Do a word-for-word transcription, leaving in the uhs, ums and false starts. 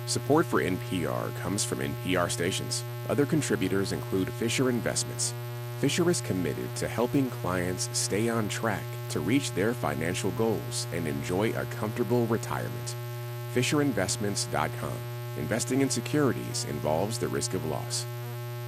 Support for N P R comes from N P R stations. Other contributors include Fisher Investments. Fisher is committed to helping clients stay on track to reach their financial goals and enjoy a comfortable retirement. Fisher Investments dot com. Investing in securities involves the risk of loss.